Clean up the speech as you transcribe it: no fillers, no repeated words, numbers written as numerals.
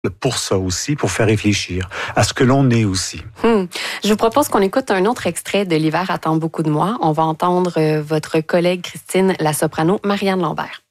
pour ça aussi, pour faire réfléchir à ce que l'on est aussi. Je vous propose qu'on écoute un autre extrait de L'hiver attend beaucoup de moi. On va entendre votre collègue Christine, la soprano Marianne Lambert.